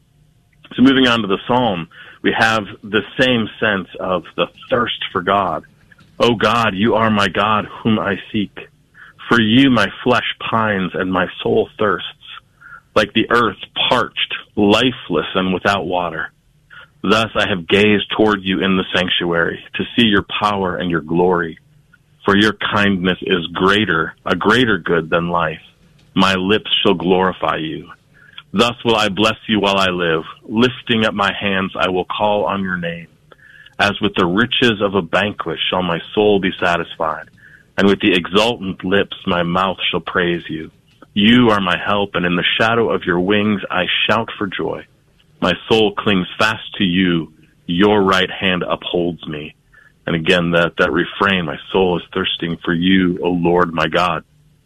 So moving on to the psalm, we have the same sense of the thirst for God. O God, you are my God, whom I seek. For you my flesh pines and my soul thirsts, like the earth parched, lifeless, and without water. Thus I have gazed toward you in the sanctuary, to see your power and your glory. For your kindness is greater, a greater good than life. My lips shall glorify you. Thus will I bless you while I live. Lifting up my hands, I will call on your name. As with the riches of a banquet shall my soul be satisfied, and with the exultant lips my mouth shall praise you. You are my help, and in the shadow of your wings I shout for joy. My soul clings fast to you. Your right hand upholds me. And again, that, that refrain, my soul is thirsting for you, O Lord my God.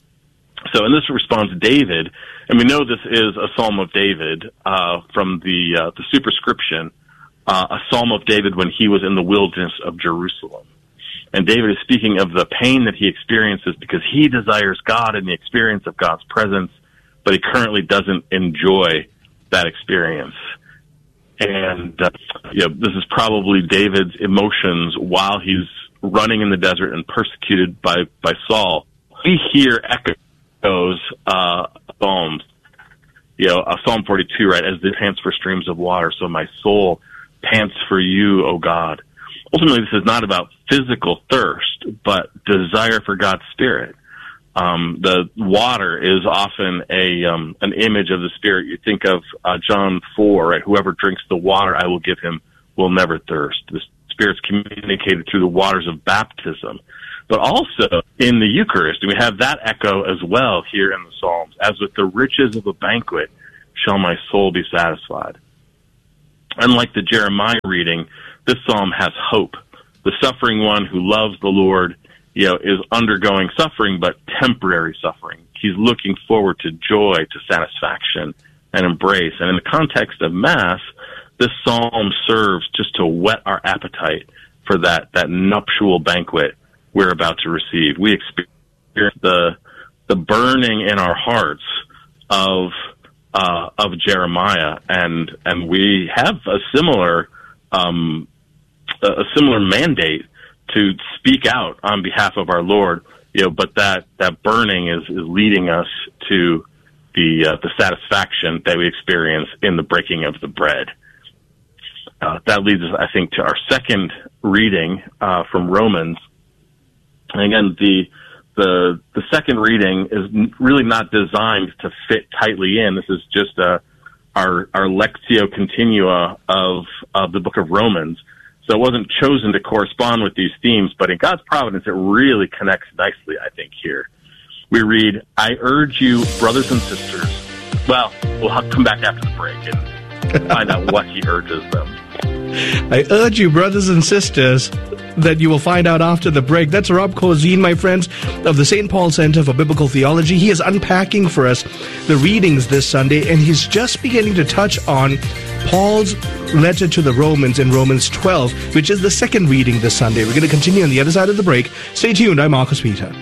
So in this response, David, and we know this is a Psalm of David uh, from the uh, the superscription, uh, a Psalm of David when he was in the wilderness of Jerusalem. And David is speaking of the pain that he experiences because he desires God and the experience of God's presence, but he currently doesn't enjoy that experience. And uh, you know, this is probably David's emotions while he's running in the desert and persecuted by, by Saul. We hear echoes, uh, Psalms, you know, uh, Psalm forty-two, right, as this pants for streams of water, so my soul pants for you, O God. Ultimately, this is not about physical thirst, but desire for God's Spirit. Um, the water is often a um, an image of the Spirit. You think of uh, John four, right? Whoever drinks the water I will give him will never thirst. The Spirit's communicated through the waters of baptism. But also in the Eucharist, we have that echo as well here in the Psalms. As with the riches of a banquet shall my soul be satisfied. Unlike the Jeremiah reading, this psalm has hope. The suffering one who loves the Lord, you know, is undergoing suffering, but temporary suffering. He's looking forward to joy, to satisfaction, and embrace. And in the context of Mass, this psalm serves just to whet our appetite for that, that nuptial banquet we're about to receive. We experience the the burning in our hearts of uh, of Jeremiah, and and we have a similar um, a similar mandate to speak out on behalf of our Lord. You know, but that that burning is is leading us to the uh, the satisfaction that we experience in the breaking of the bread. Uh, that leads us, I think, to our second reading uh, from Romans. And again, the the the second reading is really not designed to fit tightly in. This is just a, our our Lectio Continua of of the book of Romans. So it wasn't chosen to correspond with these themes, but in God's providence, it really connects nicely, I think, here. We read, I urge you, brothers and sisters. Well, we'll have to come back after the break and find out what he urges them. I urge you, brothers and sisters, that you will find out after the break. That's Rob Corzine, my friends, of the Saint Paul Center for Biblical Theology. He is unpacking for us the readings this Sunday, and he's just beginning to touch on Paul's letter to the Romans in Romans twelve, which is the second reading this Sunday. We're going to continue on the other side of the break. Stay tuned. I'm Marcus Peter.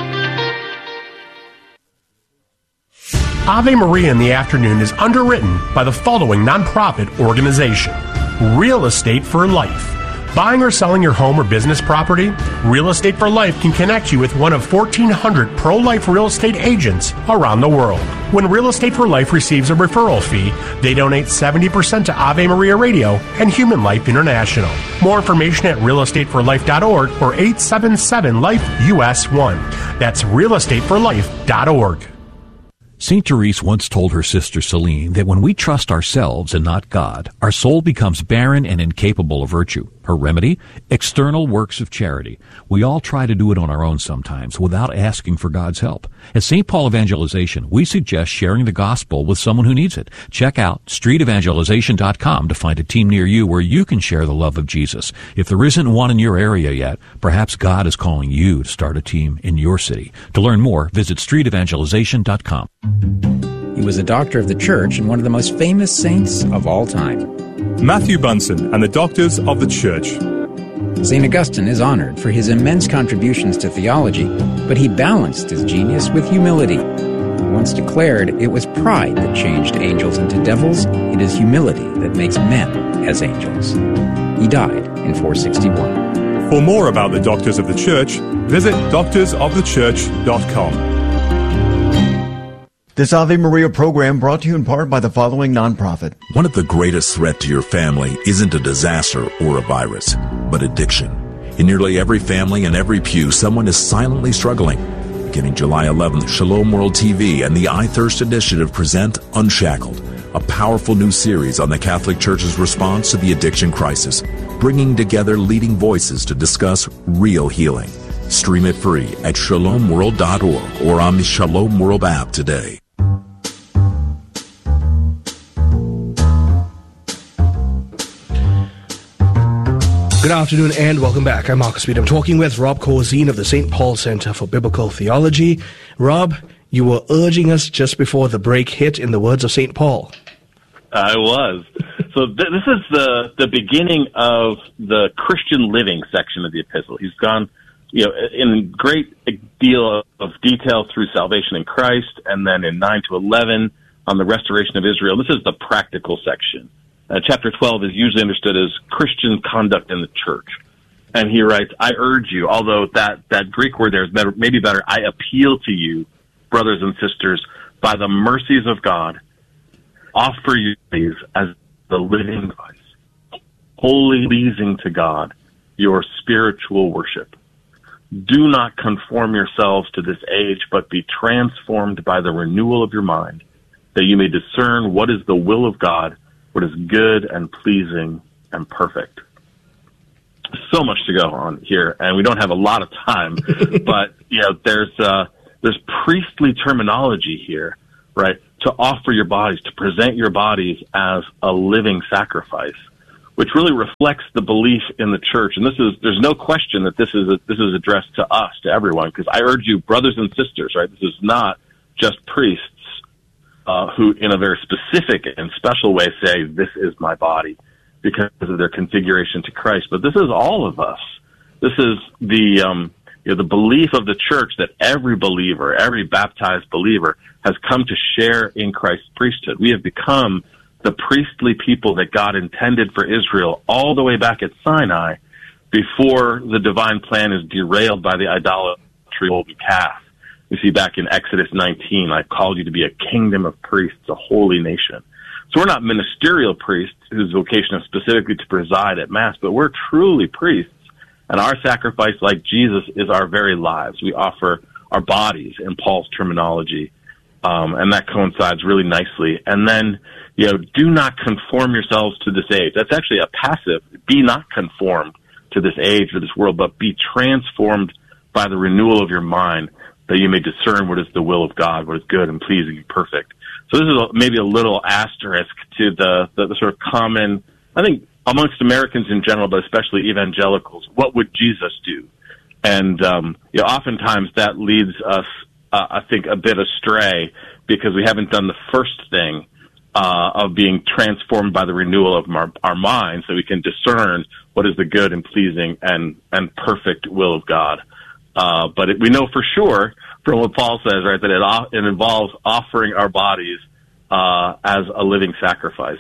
Ave Maria in the Afternoon is underwritten by the following nonprofit organization: Real Estate for Life. Buying or selling your home or business property? Real Estate for Life can connect you with one of fourteen hundred pro-life real estate agents around the world. When Real Estate for Life receives a referral fee, they donate seventy percent to Ave Maria Radio and Human Life International. More information at real estate for life dot org or eight seven seven life U S one. That's real estate for life dot org. Saint Therese once told her sister Celine that when we trust ourselves and not God, our soul becomes barren and incapable of virtue. Her remedy? External works of charity. We all try to do it on our own sometimes without asking for God's help. At Saint Paul Evangelization, we suggest sharing the gospel with someone who needs it. Check out street evangelization dot com to find a team near you where you can share the love of Jesus. If there isn't one in your area yet, perhaps God is calling you to start a team in your city. To learn more, visit street evangelization dot com. He was a doctor of the church and one of the most famous saints of all time. Matthew Bunson and the Doctors of the Church. Saint Augustine is honored for his immense contributions to theology, but he balanced his genius with humility. He once declared, it was pride that changed angels into devils, it is humility that makes men as angels. He died in four sixty-one. For more about the Doctors of the Church, visit doctors of the church dot com. This Ave Maria program brought to you in part by the following nonprofit. One of the greatest threats to your family isn't a disaster or a virus, but addiction. In nearly every family and every pew, someone is silently struggling. Beginning July eleventh, Shalom World T V and the I Thirst Initiative present Unshackled, a powerful new series on the Catholic Church's response to the addiction crisis, bringing together leading voices to discuss real healing. Stream it free at shalom world dot org or on the Shalom World app today. Good afternoon and welcome back. I'm Marcus Speed. I'm talking with Rob Corzine of the Saint Paul Center for Biblical Theology. Rob, you were urging us just before the break hit in the words of Saint Paul. I was. So th- this is the, the beginning of the Christian living section of the epistle. He's gone, you know, in great deal of detail through salvation in Christ, and then in nine to eleven on the restoration of Israel. This is the practical section. Uh, chapter twelve is usually understood as Christian conduct in the church. And he writes, I urge you, although that, that Greek word there is better, maybe better, I appeal to you, brothers and sisters, by the mercies of God, offer you these as the living device, wholly pleasing to God, your spiritual worship. Do not conform yourselves to this age, but be transformed by the renewal of your mind, that you may discern what is the will of God, what is good and pleasing and perfect. So much to go on here, and we don't have a lot of time, but you know, there's uh, there's priestly terminology here, right? To offer your bodies, to present your bodies as a living sacrifice, which really reflects the belief in the church. And this is, there's no question that this is a, this is addressed to us, to everyone, because I urge you, brothers and sisters, right? This is not just priests uh, who, in a very specific and special way, say, "This is my body," because of their configuration to Christ. But this is all of us. This is the um, you know, the belief of the church that every believer, every baptized believer, has come to share in Christ's priesthood. We have become the priestly people that God intended for Israel all the way back at Sinai, before the divine plan is derailed by the idolatry of golden calf. We see back in Exodus nineteen, "I called you to be a kingdom of priests, a holy nation." So we're not ministerial priests whose vocation is specifically to preside at Mass, but we're truly priests, and our sacrifice, like Jesus, is our very lives. We offer our bodies, in Paul's terminology, um, and that coincides really nicely. And then, you know, do not conform yourselves to this age. That's actually a passive. Be not conformed to this age or this world, but be transformed by the renewal of your mind, that you may discern what is the will of God, what is good and pleasing and perfect. So this is a, maybe a little asterisk to the, the, the sort of common, I think, amongst Americans in general, but especially evangelicals, what would Jesus do? And um, you know, oftentimes that leads us, uh, I think, a bit astray, because we haven't done the first thing uh, of being transformed by the renewal of our, our minds, so we can discern what is the good and pleasing and, and perfect will of God. Uh, but it, we know for sure from what Paul says, right, that it, it involves offering our bodies uh, as a living sacrifice.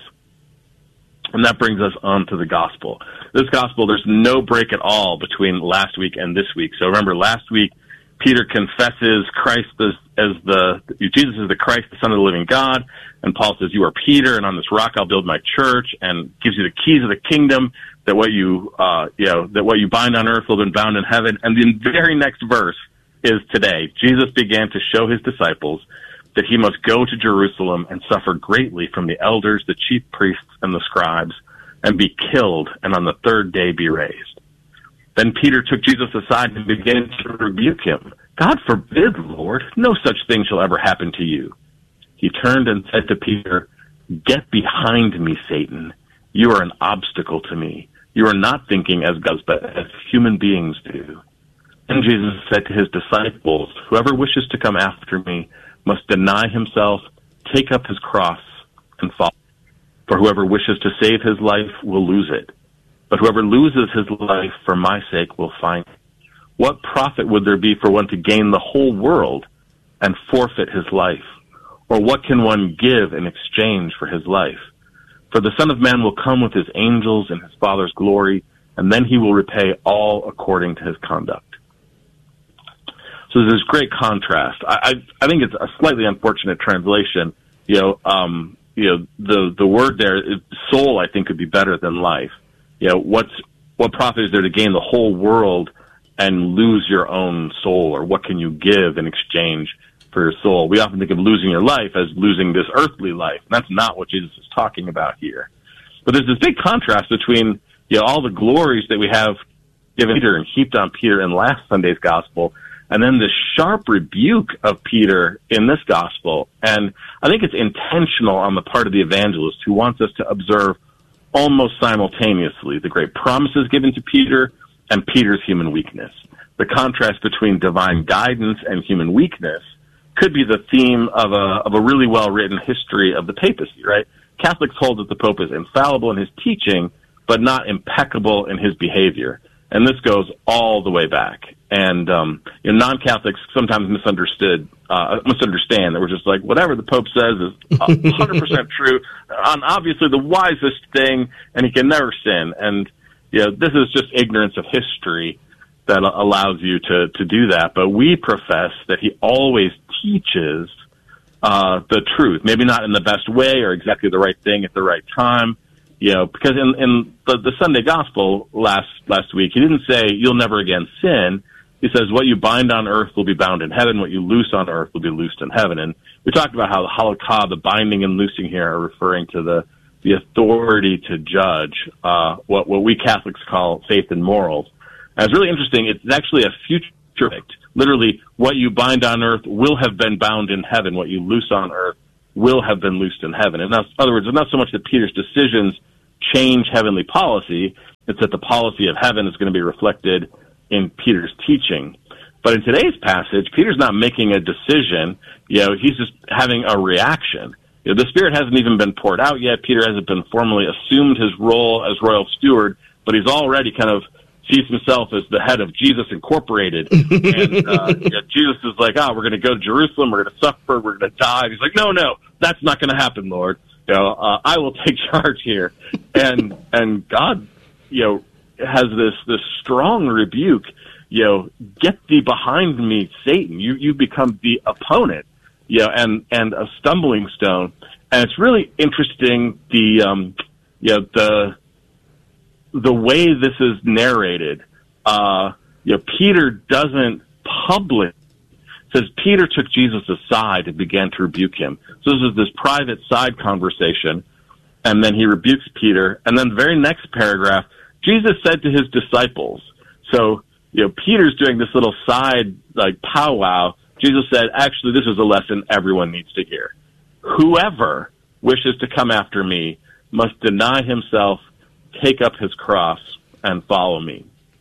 And that brings us on to the gospel. This gospel, there's no break at all between last week and this week. So remember, last week, Peter confesses Christ as, as the, Jesus is the Christ, the Son of the living God. And Paul says, "You are Peter, and on this rock I'll build my church," and gives you the keys of the kingdom, that what you, uh, you know, that what you bind on earth will be bound in heaven. And the very next verse is today. Jesus began to show his disciples that he must go to Jerusalem and suffer greatly from the elders, the chief priests, and the scribes, and be killed, and on the third day be raised. Then Peter took Jesus aside and began to rebuke him. "God forbid, Lord, no such thing shall ever happen to you." He turned and said to Peter, "Get behind me, Satan. You are an obstacle to me. You are not thinking as gods, but as human beings do." And Jesus said to his disciples, "Whoever wishes to come after me must deny himself, take up his cross, and follow. For whoever wishes to save his life will lose it. But whoever loses his life for my sake will find it. What profit would there be for one to gain the whole world and forfeit his life? Or what can one give in exchange for his life? For the Son of Man will come with his angels in his Father's glory, and then he will repay all according to his conduct." So there's great contrast. I, I, I think it's a slightly unfortunate translation. You know, um, you know, the the word there, soul, I think, could be better than life. You know, what's what profit is there to gain the whole world and lose your own soul, or what can you give in exchange for your soul? We often think of losing your life as losing this earthly life. And that's not what Jesus is talking about here. But there's this big contrast between, you know, all the glories that we have given Peter and heaped on Peter in last Sunday's gospel, and then the sharp rebuke of Peter in this gospel. And I think it's intentional on the part of the evangelist, who wants us to observe almost simultaneously the great promises given to Peter and Peter's human weakness. The contrast between divine guidance and human weakness could be the theme of a of a really well-written history of the papacy, right? Catholics hold that the Pope is infallible in his teaching, but not impeccable in his behavior. And this goes all the way back. And um, you know, non-Catholics sometimes misunderstood, uh, misunderstand that we're just like, whatever the Pope says is one hundred percent true, on obviously the wisest thing, and he can never sin. And you know, this is just ignorance of history that allows you to, to do that. But we profess that he always teaches uh, the truth, maybe not in the best way or exactly the right thing at the right time. You know, because in, in the, the Sunday Gospel last last week, he didn't say, "You'll never again sin." he says, what you bind on earth will be bound in heaven. What you loose on earth will be loosed in heaven. And we talked about how the halakha, the binding and loosing here, are referring to the, the authority to judge, uh, what, what we Catholics call faith and morals. And it's really interesting. It's actually a future predict. Literally, what you bind on earth will have been bound in heaven. What you loose on earth will have been loosed in heaven. In other words, it's not so much that Peter's decisions change heavenly policy. It's that the policy of heaven is going to be reflected in Peter's teaching. But in today's passage, Peter's not making a decision. You know, he's just having a reaction. You know, the Spirit hasn't even been poured out yet. Peter hasn't been formally assumed his role as royal steward, but he's already kind of sees himself as the head of Jesus Incorporated. and uh, you know, Jesus is like, oh, we're going to go to Jerusalem, we're going to suffer, we're going to die. And he's like, no, no, that's not going to happen, Lord. You know, uh, I will take charge here. And and God, you know, has this this strong rebuke, you know, get thee behind me, Satan. You you become the opponent, you know, and, and a stumbling stone. And it's really interesting, the, um, you know, the, the way this is narrated. Uh, you know, Peter doesn't public, says Peter took Jesus aside and began to rebuke him. So this is this private side conversation, and then he rebukes Peter. And then the very next paragraph, Jesus said to his disciples, so, you know, Peter's doing this little side, like, powwow. Jesus said, actually, this is a lesson everyone needs to hear. Whoever wishes to come after me must deny himself, take up his cross, and follow me.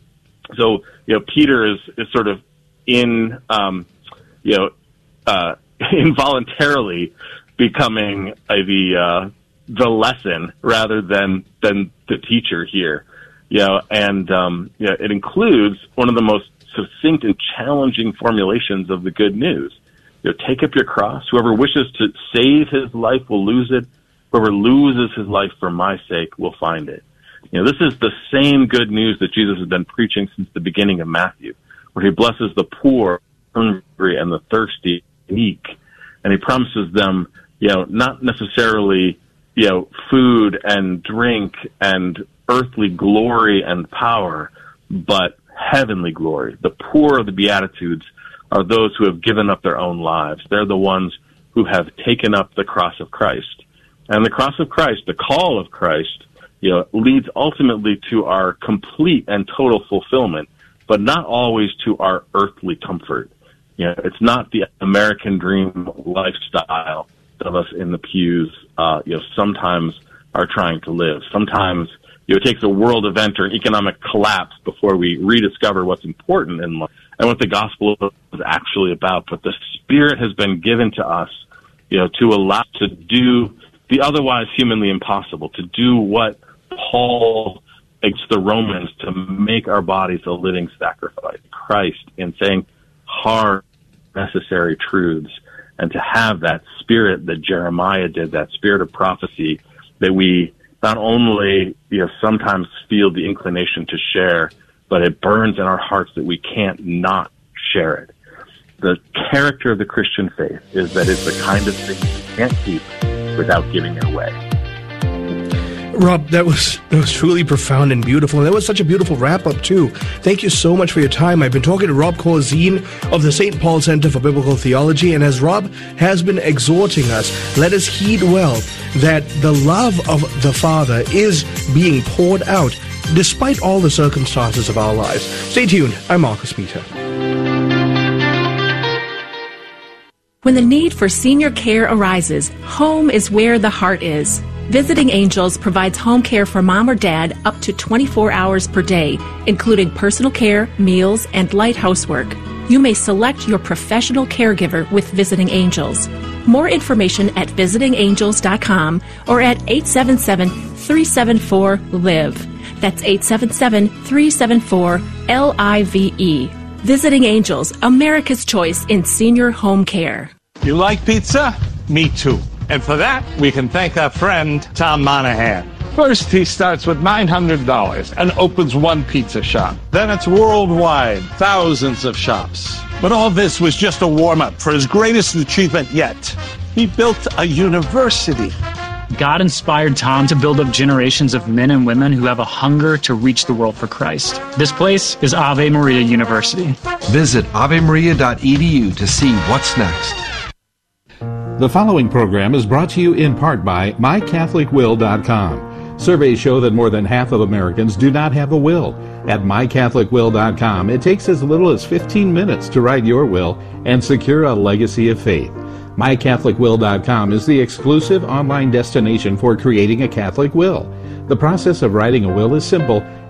So, you know, Peter is, is sort of in, um, you know, uh, involuntarily becoming uh, the, uh, the lesson rather than, than the teacher here. You know, and, um, you know, it includes one of the most succinct and challenging formulations of the good news. You know, take up your cross. Whoever wishes to save his life will lose it. Whoever loses his life for my sake will find it. You know, this is the same good news that Jesus has been preaching since the beginning of Matthew, where he blesses the poor, hungry, and the thirsty, meek. And he promises them, you know, not necessarily, you know, food and drink and earthly glory and power, but heavenly glory. The poor of the Beatitudes are those who have given up their own lives. They're the ones who have taken up the cross of Christ. And the cross of Christ, the call of Christ, you know, leads ultimately to our complete and total fulfillment, but not always to our earthly comfort. You know, it's not the American dream lifestyle of us in the pews, uh, you know, sometimes are trying to live. Sometimes, you know, it takes a world event or an economic collapse before we rediscover what's important in life and what the gospel is actually about. But the Spirit has been given to us, you know, to allow us to do the otherwise humanly impossible, to do what Paul begs the Romans, to make our bodies a living sacrifice, Christ, in saying hard, necessary truths, and to have that spirit that Jeremiah did, that spirit of prophecy that we not only, you know, sometimes feel the inclination to share, but it burns in our hearts that we can't not share it. The character of the Christian faith is that it's the kind of thing you can't keep without giving it away. Rob, that was that was truly profound and beautiful. And that was such a beautiful wrap-up, too. Thank you so much for your time. I've been talking to Rob Corzine of the Saint Paul Center for Biblical Theology, and as Rob has been exhorting us, let us heed well that the love of the Father is being poured out despite all the circumstances of our lives. Stay tuned. I'm Marcus Peter. When the need for senior care arises, home is where the heart is. Visiting Angels provides home care for mom or dad up to twenty-four hours per day, including personal care, meals, and light housework. You may select your professional caregiver with Visiting Angels. More information at visiting angels dot com or at eight seven seven, three seven four, L I V E. That's eight seven seven, three seven four, L I V E. Visiting Angels, America's choice in senior home care. You like pizza? Me too. And for that, we can thank our friend, Tom Monahan. First, he starts with nine hundred dollars and opens one pizza shop. Then it's worldwide, thousands of shops. But all this was just a warm-up for his greatest achievement yet. He built a university. God inspired Tom to build up generations of men and women who have a hunger to reach the world for Christ. This place is Ave Maria University. Visit ave maria dot e d u to see what's next. The following program is brought to you in part by my catholic will dot com. Surveys show that more than half of Americans do not have a will. At my catholic will dot com, it takes as little as fifteen minutes to write your will and secure a legacy of faith. my catholic will dot com is the exclusive online destination for creating a Catholic will. The process of writing a will is simple